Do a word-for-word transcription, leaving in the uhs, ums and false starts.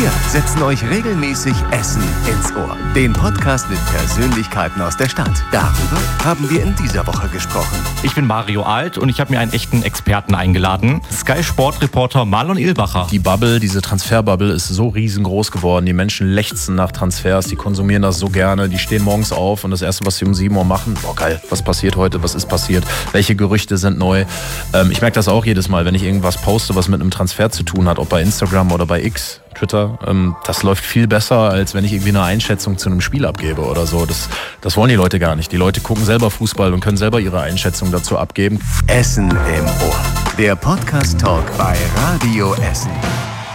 Wir setzen euch regelmäßig Essen ins Ohr. Den Podcast mit Persönlichkeiten aus der Stadt. Darüber haben wir in dieser Woche gesprochen. Ich bin Mario Alt und ich habe mir einen echten Experten eingeladen. Sky-Sport-Reporter Marlon Illbacher. Die Bubble, diese Transferbubble ist so riesengroß geworden. Die Menschen lechzen nach Transfers, die konsumieren das so gerne. Die stehen morgens auf und das Erste, was sie um sieben Uhr machen, boah geil, was passiert heute, was ist passiert, welche Gerüchte sind neu. Ähm, ich merke das auch jedes Mal, wenn ich irgendwas poste, was mit einem Transfer zu tun hat, ob bei Instagram oder bei X, Twitter. Ähm, das läuft viel besser, als wenn ich irgendwie eine Einschätzung zu einem Spiel abgebe oder so. Das, das wollen die Leute gar nicht. Die Leute gucken selber Fußball und können selber ihre Einschätzung dazu abgeben. Essen im Ohr. Der Podcast-Talk bei Radio Essen.